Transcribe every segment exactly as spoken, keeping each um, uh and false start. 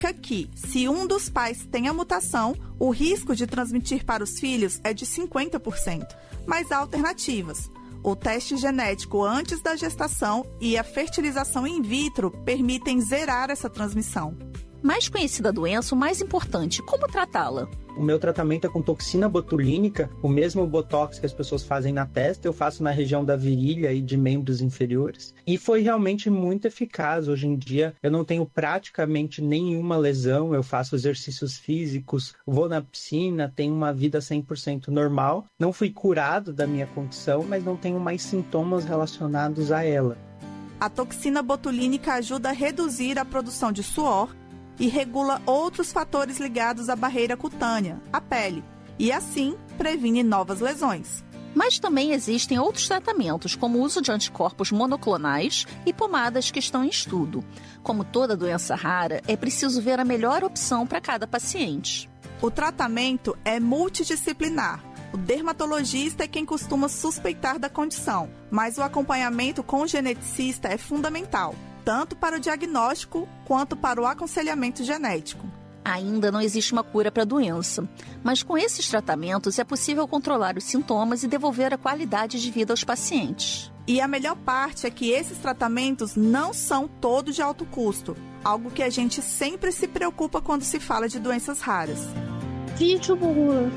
que, se um dos pais tem a mutação, o risco de transmitir para os filhos é de cinquenta por cento. Mas há alternativas. O teste genético antes da gestação e a fertilização in vitro permitem zerar essa transmissão. Mais conhecida a doença, o mais importante, como tratá-la? O meu tratamento é com toxina botulínica, o mesmo botox que as pessoas fazem na testa, eu faço na região da virilha e de membros inferiores. E foi realmente muito eficaz. Hoje em dia eu não tenho praticamente nenhuma lesão, eu faço exercícios físicos, vou na piscina, tenho uma vida cem por cento normal. Não fui curado da minha condição, mas não tenho mais sintomas relacionados a ela. A toxina botulínica ajuda a reduzir a produção de suor e regula outros fatores ligados à barreira cutânea, a pele, e assim previne novas lesões. Mas também existem outros tratamentos, como o uso de anticorpos monoclonais e pomadas que estão em estudo. Como toda doença rara, é preciso ver a melhor opção para cada paciente. O tratamento é multidisciplinar. O dermatologista é quem costuma suspeitar da condição, mas o acompanhamento com o geneticista é fundamental, tanto para o diagnóstico quanto para o aconselhamento genético. Ainda não existe uma cura para a doença, mas com esses tratamentos é possível controlar os sintomas e devolver a qualidade de vida aos pacientes. E a melhor parte é que esses tratamentos não são todos de alto custo, algo que a gente sempre se preocupa quando se fala de doenças raras. Vídeo Bula.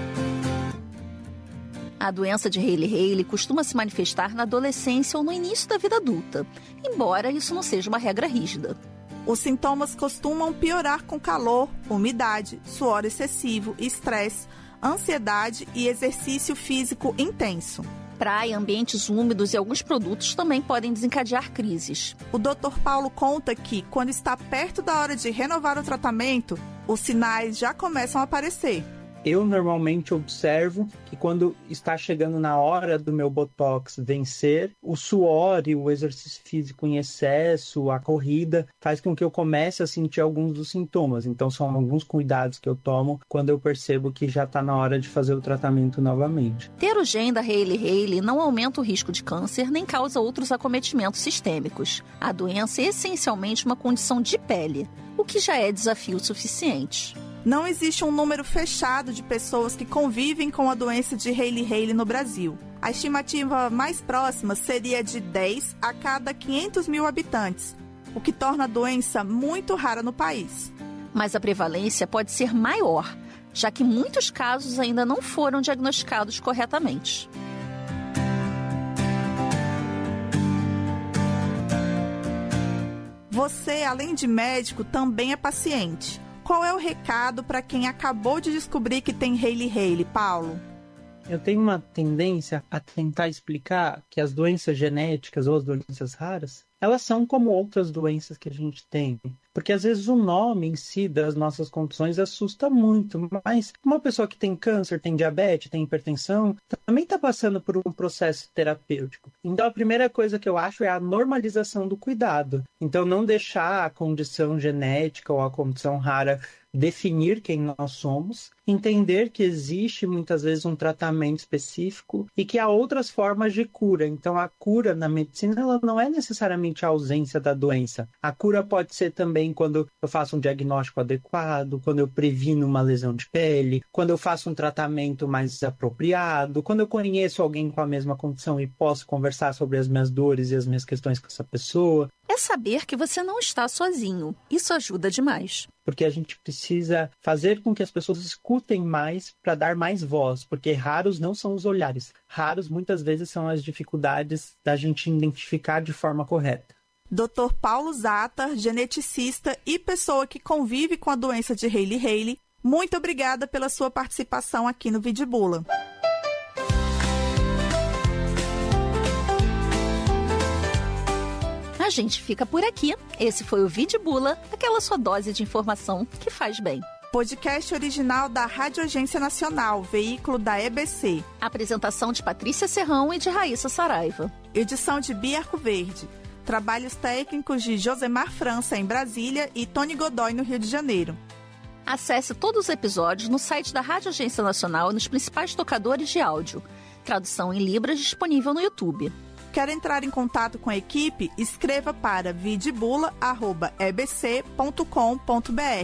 A doença de Hailey-Hailey costuma se manifestar na adolescência ou no início da vida adulta, embora isso não seja uma regra rígida. Os sintomas costumam piorar com calor, umidade, suor excessivo, estresse, ansiedade e exercício físico intenso. Praia, ambientes úmidos e alguns produtos também podem desencadear crises. O doutor Paulo conta que, quando está perto da hora de renovar o tratamento, os sinais já começam a aparecer. Eu normalmente observo que quando está chegando na hora do meu botox vencer, o suor e o exercício físico em excesso, a corrida, faz com que eu comece a sentir alguns dos sintomas. Então são alguns cuidados que eu tomo quando eu percebo que já está na hora de fazer o tratamento novamente. Ter o gene da Hailey-Hailey não aumenta o risco de câncer nem causa outros acometimentos sistêmicos. A doença é essencialmente uma condição de pele, o que já é desafio suficiente. Não existe um número fechado de pessoas que convivem com a doença de Hailey-Hailey no Brasil. A estimativa mais próxima seria de dez a cada quinhentos mil habitantes, o que torna a doença muito rara no país. Mas a prevalência pode ser maior, já que muitos casos ainda não foram diagnosticados corretamente. Você, além de médico, também é paciente. Qual é o recado para quem acabou de descobrir que tem Hailey-Hailey, Paulo? Eu tenho uma tendência a tentar explicar que as doenças genéticas ou as doenças raras, elas são como outras doenças que a gente tem. Porque às vezes o nome em si das nossas condições assusta muito. Mas uma pessoa que tem câncer, tem diabetes, tem hipertensão, também está passando por um processo terapêutico. Então a primeira coisa que eu acho é a normalização do cuidado. Então não deixar a condição genética ou a condição rara definir quem nós somos, entender que existe muitas vezes um tratamento específico e que há outras formas de cura. Então a cura na medicina ela não é necessariamente a ausência da doença. A cura pode ser também quando eu faço um diagnóstico adequado, quando eu previno uma lesão de pele, quando eu faço um tratamento mais apropriado, quando eu conheço alguém com a mesma condição e posso conversar sobre as minhas dores e as minhas questões com essa pessoa. É saber que você não está sozinho. Isso ajuda demais. Porque a gente precisa fazer com que as pessoas escutem mais para dar mais voz, porque raros não são os olhares. Raros muitas vezes são as dificuldades da gente identificar de forma correta. doutor Paulo Zatter, geneticista e pessoa que convive com a doença de Hailey-Hailey, muito obrigada pela sua participação aqui no Vídeo Bula. A gente fica por aqui. Esse foi o Vídeo Bula, aquela sua dose de informação que faz bem. Podcast original da Rádio Agência Nacional, veículo da E B C. Apresentação de Patrícia Serrão e de Raíssa Saraiva. Edição de Bia Arcoverde. Trabalhos técnicos de Josemar França, em Brasília, e Tony Godoy, no Rio de Janeiro. Acesse todos os episódios no site da Rádio Agência Nacional e nos principais tocadores de áudio. Tradução em Libras disponível no YouTube. Quer entrar em contato com a equipe? Escreva para vidbula arroba e b c ponto com ponto b r.